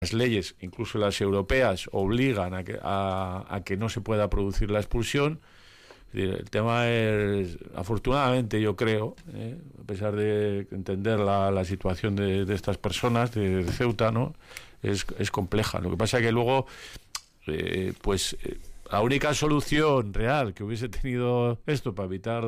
las leyes, incluso las europeas, obligan a que no se pueda producir la expulsión. El tema es, afortunadamente yo creo, a pesar de entender la situación de estas personas de Ceuta, ¿no? Es compleja. Lo que pasa es que luego, la única solución real que hubiese tenido esto para evitar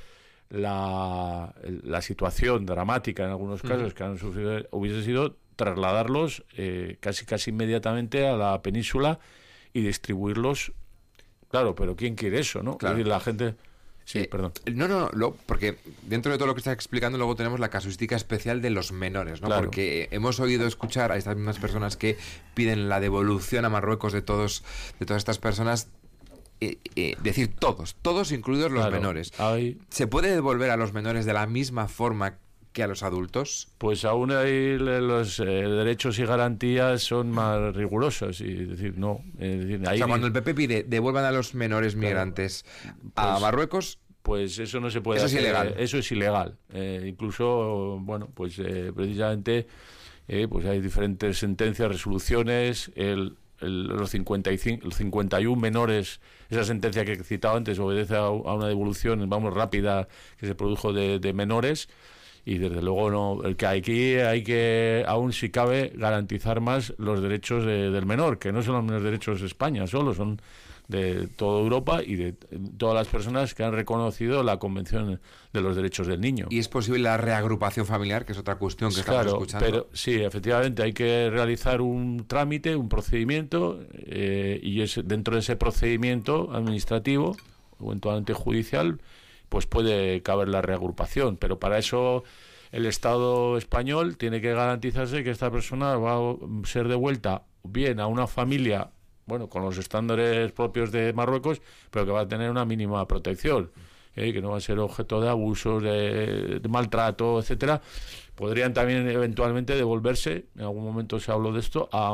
la situación dramática en algunos casos que han sufrido, hubiese sido trasladarlos casi inmediatamente a la península y distribuirlos. Claro, pero ¿quién quiere eso, no? Claro. Es decir, la gente... Sí, perdón. Porque dentro de todo lo que estás explicando luego tenemos la casuística especial de los menores, ¿no? Claro. Porque hemos oído escuchar a estas mismas personas que piden la devolución a Marruecos de todas estas personas, decir todos incluidos los menores. ¿Se puede devolver a los menores de la misma forma que a los adultos? Pues aún ahí los derechos y garantías son más rigurosos, y decir, no. Cuando el PP pide devuelvan a los menores migrantes a Marruecos, pues eso no se puede hacer. Eso es ilegal. Eso es ilegal. Incluso, precisamente, pues hay diferentes sentencias, resoluciones, los 51 menores, esa sentencia que he citado antes obedece a una devolución, rápida que se produjo de menores. Y desde luego no, el que aquí hay que, aún si cabe, garantizar más los derechos del menor, que no son los derechos de España solo, son de toda Europa y de todas las personas que han reconocido la Convención de los Derechos del Niño. ¿Y es posible la reagrupación familiar, que es otra cuestión que estamos escuchando? Pero sí, efectivamente, hay que realizar un trámite, un procedimiento, y dentro de ese procedimiento administrativo, o eventualmente judicial, pues puede caber la reagrupación, pero para eso el Estado español tiene que garantizarse que esta persona va a ser devuelta bien a una familia, con los estándares propios de Marruecos, pero que va a tener una mínima protección, que no va a ser objeto de abusos, de maltrato, etcétera. Podrían también eventualmente devolverse, en algún momento se habló de esto, a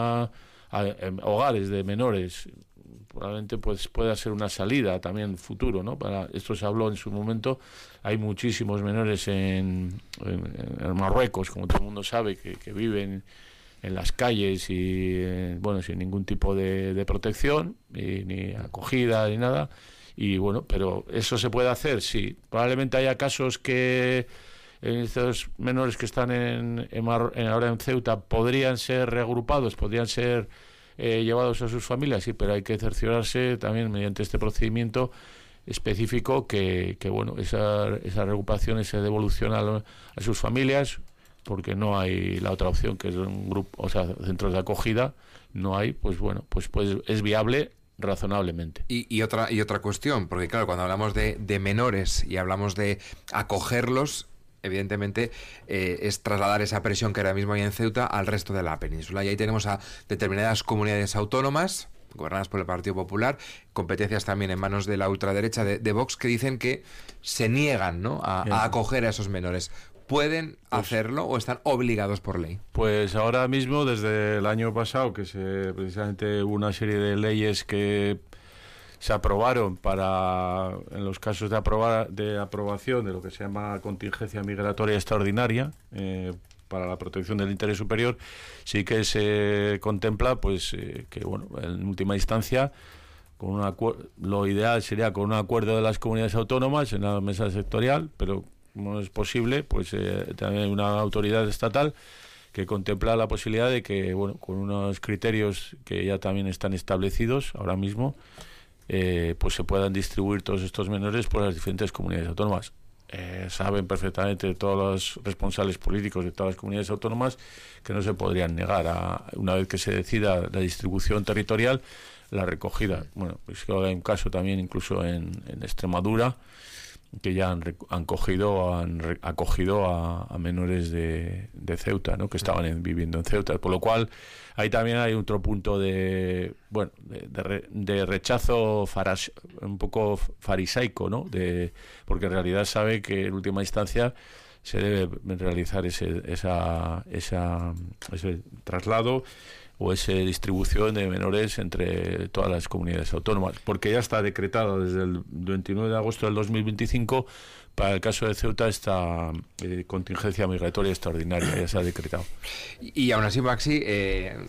hogares de menores. Probablemente pues pueda ser una salida también futuro, ¿no? Para esto se habló en su momento. Hay muchísimos menores en Marruecos, como todo el mundo sabe, que viven en las calles y sin ningún tipo de protección, ni acogida ni nada. Y pero eso se puede hacer, sí. Probablemente haya casos que estos menores que están ahora en Ceuta podrían ser reagrupados, podrían ser llevados a sus familias, sí, pero hay que cerciorarse también mediante este procedimiento específico que esa recuperación, esa devolución a sus familias, porque no hay la otra opción, que es un grupo, centros de acogida, no hay, pues es viable razonablemente. Y otra cuestión, porque claro, cuando hablamos de menores y hablamos de acogerlos, evidentemente es trasladar esa presión que ahora mismo hay en Ceuta al resto de la península. Y ahí tenemos a determinadas comunidades autónomas gobernadas por el Partido Popular, competencias también en manos de la ultraderecha de Vox, que dicen que se niegan, ¿no?, a acoger a esos menores. ¿Pueden hacerlo o están obligados por ley? Pues ahora mismo, desde el año pasado, que precisamente hubo una serie de leyes que se aprobaron en los casos de aprobación de lo que se llama contingencia migratoria extraordinaria, para la protección del interés superior, sí que se contempla que en última instancia lo ideal sería con un acuerdo de las comunidades autónomas en la mesa sectorial, pero no es posible, también hay una autoridad estatal que contempla la posibilidad de que con unos criterios que ya también están establecidos ahora mismo, se puedan distribuir todos estos menores por las diferentes comunidades autónomas. Saben perfectamente todos los responsables políticos de todas las comunidades autónomas que no se podrían negar una vez que se decida la distribución territorial, la recogida. Pues hay un caso también incluso en Extremadura, que ya han acogido a menores de Ceuta, ¿no?, que estaban viviendo en Ceuta, por lo cual ahí también hay otro punto de rechazo un poco farisaico, ¿no?, porque en realidad sabe que en última instancia se debe realizar ese traslado o esa distribución de menores entre todas las comunidades autónomas, porque ya está decretado desde el 29 de agosto del 2025 para el caso de Ceuta esta contingencia migratoria extraordinaria, ya se ha decretado. Y aún así, Maxi,